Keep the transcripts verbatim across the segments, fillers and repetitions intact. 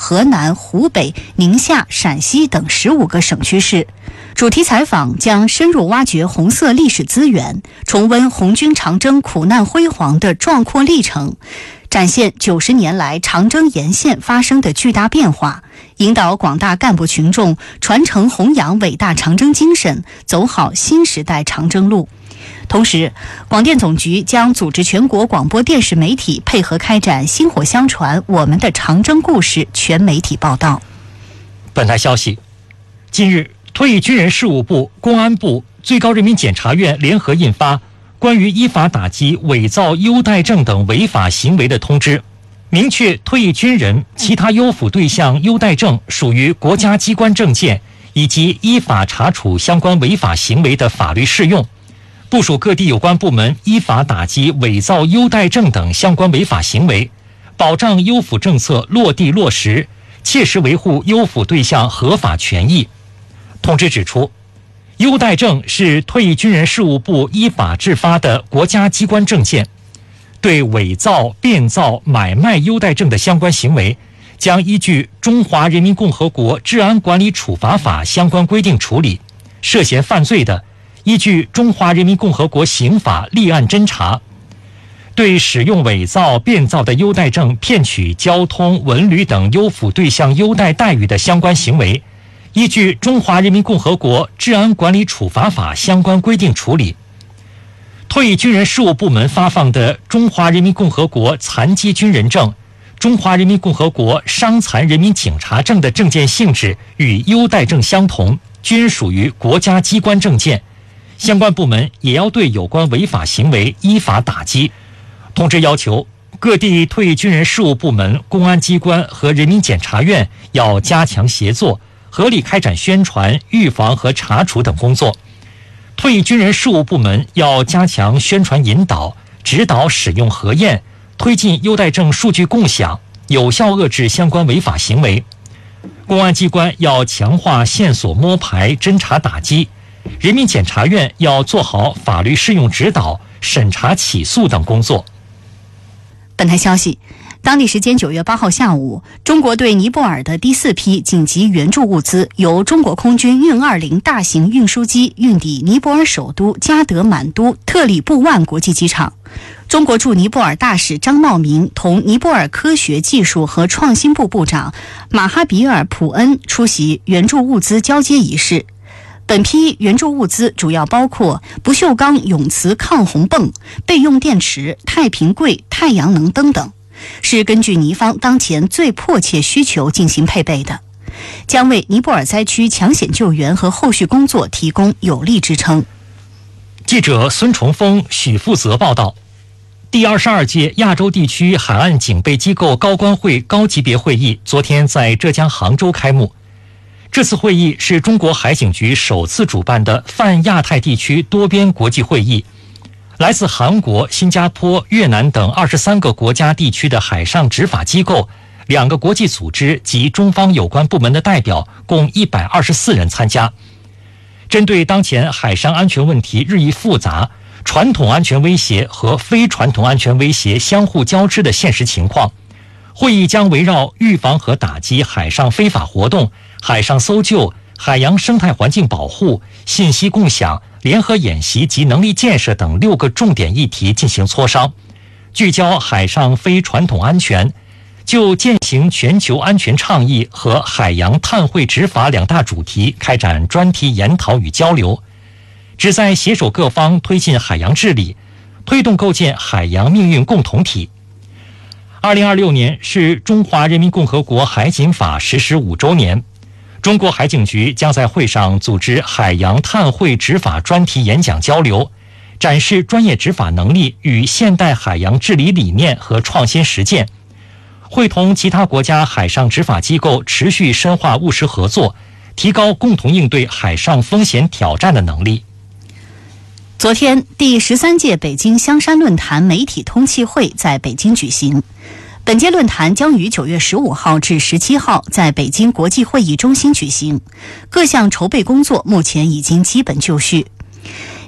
河南、湖北、宁夏、陕西等十五个省区市。主题采访将深入挖掘红色历史资源，重温红军长征苦难辉煌的壮阔历程，展现九十年来长征沿线发生的巨大变化，引导广大干部群众传承弘扬伟大长征精神，走好新时代长征路。同时，广电总局将组织全国广播电视媒体配合开展薪火相传我们的长征故事全媒体报道。 本台消息，近日退役军人事务部、公安部、最高人民检察院联合印发关于依法打击伪造优待证等违法行为的通知，明确退役军人、其他优抚对象优待证属于国家机关证件，以及依法查处相关违法行为的法律适用，部署各地有关部门依法打击伪造优待证等相关违法行为，保障优抚政策落地落实，切实维护优抚对象合法权益。通知指出，优待证是退役军人事务部依法制发的国家机关证件，对伪造、变造、买卖优待证的相关行为，将依据《中华人民共和国治安管理处罚法》相关规定处理，涉嫌犯罪的，依据《中华人民共和国刑法》立案侦查。对使用伪造、变造的优待证骗取交通、文旅等优抚对象优待待遇的相关行为，依据《中华人民共和国治安管理处罚法》相关规定处理。退役军人事务部门发放的中华人民共和国残疾军人证、中华人民共和国伤残人民警察证的证件性质与优待证相同，均属于国家机关证件，相关部门也要对有关违法行为依法打击。通知要求，各地退役军人事务部门、公安机关和人民检察院要加强协作，合理开展宣传、预防和查处等工作。退役军人事务部门要加强宣传引导，指导使用核验，推进优待证数据共享，有效遏制相关违法行为。公安机关要强化线索摸排、侦查打击，人民检察院要做好法律适用指导、审查起诉等工作。 本台消息，当地时间九月八号下午，中国对尼泊尔的第四批紧急援助物资由中国空军运二零大型运输机运抵尼泊尔首都加德满都特里布万国际机场。中国驻尼泊尔大使张茂明同尼泊尔科学技术和创新部部长马哈比尔·普恩出席援助物资交接仪式。本批援助物资主要包括不锈钢永磁抗洪泵、备用电池、太平柜、太阳能灯等，是根据尼方当前最迫切需求进行配备的，将为尼泊尔灾区抢险救援和后续工作提供有力支撑。 记者孙崇峰、许富泽报道。第二十二届亚洲地区海岸警备机构高官会高级别会议昨天在浙江杭州开幕。这次会议是中国海警局首次主办的泛亚太地区多边国际会议，来自韩国、新加坡、越南等二十三个国家地区的海上执法机构、两个国际组织及中方有关部门的代表共一百二十四人参加。针对当前海上安全问题日益复杂，传统安全威胁和非传统安全威胁相互交织的现实情况，会议将围绕预防和打击海上非法活动、海上搜救、海洋生态环境保护、信息共享、联合演习及能力建设等六个重点议题进行磋商，聚焦海上非传统安全，就践行全球安全倡议和海洋碳汇执法两大主题开展专题研讨与交流，旨在携手各方推进海洋治理，推动构建海洋命运共同体。二零二六年是中华人民共和国海警法实施五周年，中国海警局将在会上组织海洋碳汇执法专题演讲交流，展示专业执法能力与现代海洋治理理念和创新实践，会同其他国家海上执法机构持续深化务实合作，提高共同应对海上风险挑战的能力。 昨天，第十三届北京香山论坛媒体通气会在北京举行。本届论坛将于九月十五号至十七号在北京国际会议中心举行，各项筹备工作目前已经基本就绪。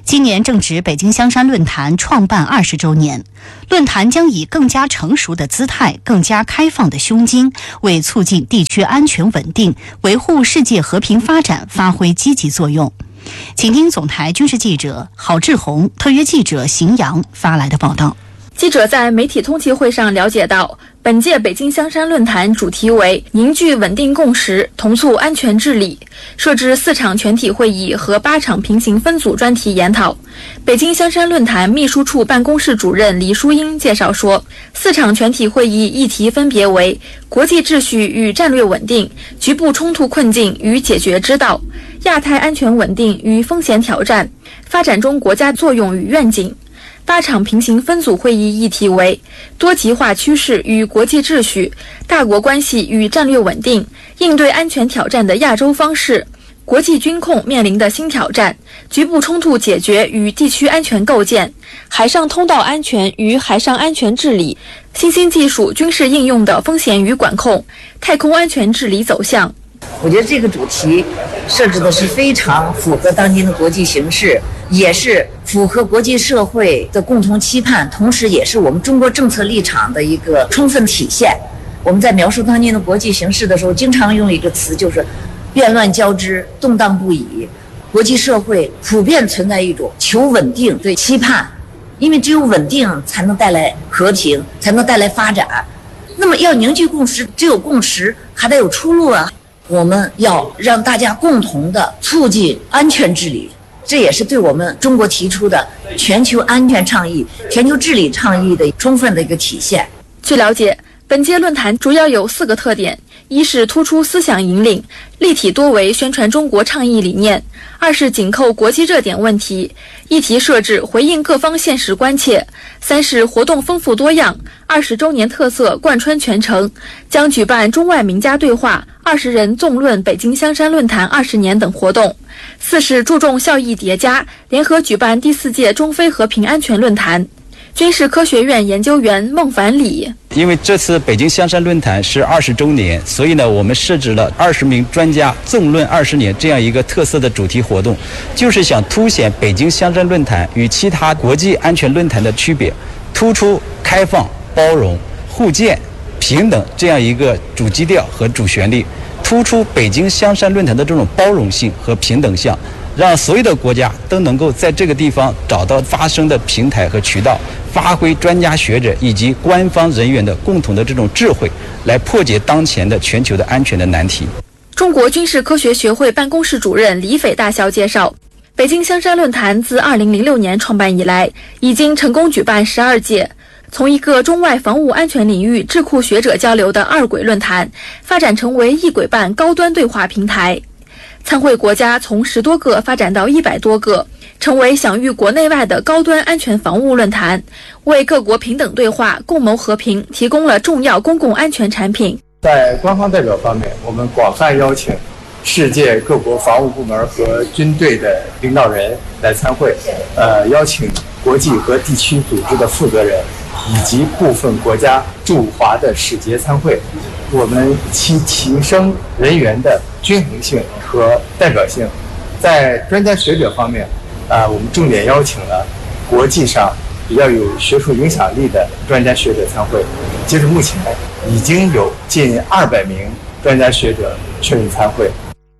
今年正值北京香山论坛创办二十周年，论坛将以更加成熟的姿态、更加开放的胸襟，为促进地区安全稳定、维护世界和平发展发挥积极作用。请听总台军事记者郝志宏、特约记者邢阳发来的报道。 记者在媒体通气会上了解到，本届北京香山论坛主题为凝聚稳定共识，同促安全治理，设置四场全体会议和八场平行分组专题研讨。北京香山论坛秘书处办公室主任李淑英介绍说，四场全体会议议题分别为国际秩序与战略稳定、局部冲突困境与解决之道、亚太安全稳定与风险挑战、发展中国家作用与愿景。八场平行分组会议议题为多极化趋势与国际秩序、大国关系与战略稳定、应对安全挑战的亚洲方式、国际军控面临的新挑战、局部冲突解决与地区安全构建、海上通道安全与海上安全治理、新兴技术军事应用的风险与管控、太空安全治理走向。 我觉得这个主题设置的是非常符合当今的国际形势，也是符合国际社会的共同期盼，同时也是我们中国政策立场的一个充分体现。我们在描述当今的国际形势的时候，经常用一个词，就是变乱交织，动荡不已。国际社会普遍存在一种求稳定的期盼，因为只有稳定才能带来和平，才能带来发展。那么要凝聚共识，只有共识还得有出路啊。我们要让大家共同的促进安全治理，这也是对我们中国提出的全球安全倡议、全球治理倡议的充分的一个体现。 据了解，本届论坛主要有四个特点：一是突出思想引领，立体多维宣传中国倡议理念；二是紧扣国际热点问题，议题设置回应各方现实关切；三是活动丰富多样，二十周年特色贯穿全程，将举办中外名家对话、二十人纵论北京香山论坛二十年等活动；四是注重效益叠加，联合举办第四届中非和平安全论坛。军事科学院研究员孟凡礼， 因为这次北京香山论坛是二十周年，所以呢，我们设置了二十名专家纵论二十年这样一个特色的主题活动，就是想凸显北京香山论坛与其他国际安全论坛的区别，突出开放、包容、互鉴、平等这样一个主基调和主旋律，突出北京香山论坛的这种包容性和平等性，让所有的国家都能够在这个地方找到发声的平台和渠道，发挥专家学者以及官方人员的共同的这种智慧，来破解当前的全球的安全的难题。 中国军事科学学会办公室主任李斐大校介绍，北京香山论坛自二零零六年创办以来，已经成功举办十二届，从一个中外防务安全领域智库学者交流的二轨论坛，发展成为一轨办高端对话平台。参会国家从十多个发展到一百多个，成为享誉国内外的高端安全防务论坛，为各国平等对话、共谋和平提供了重要公共安全产品。 在官方代表方面，我们广泛邀请世界各国防务部门和军队的领导人来参会，呃，邀请国际和地区组织的负责人以及部分国家驻华的使节参会。我们其提升人员的均衡性和代表性。在专家学者方面，啊、呃，我们重点邀请了国际上比较有学术影响力的专家学者参会。截至目前，已经有近二百名专家学者确认参会。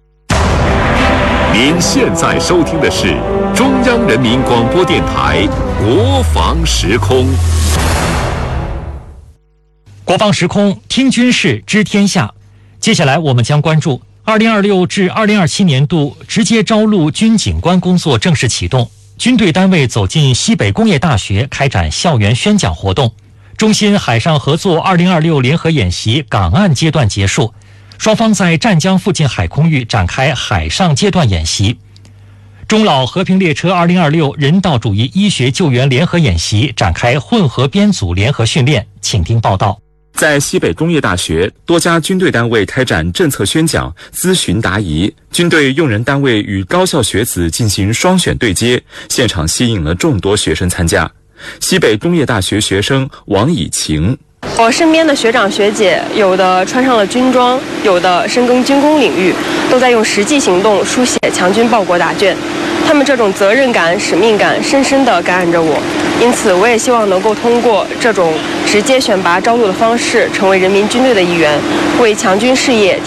您现在收听的是中央人民广播电台国防时空。 国防时空，听军事，知天下。接下来我们将关注二零二六至二零二七年度直接招录军警官工作正式启动，军队单位走进西北工业大学开展校园宣讲活动。中新海上合作二零二六联合演习港岸阶段结束，双方在湛江附近海空域展开海上阶段演习。中老和平列车二零二六人道主义医学救援联合演习展开混合编组联合训练，请听报道。 在西北工业大学，多家军队单位开展政策宣讲、咨询答疑，军队用人单位与高校学子进行双选对接，现场吸引了众多学生参加。西北工业大学学生王以晴， 我身边的学长学姐，有的穿上了军装，有的深耕军工领域，都在用实际行动书写强军报国答卷。他们这种责任感、使命感深深地感染着我，因此我也希望能够通过这种直接选拔招录的方式，成为人民军队的一员，为强军事业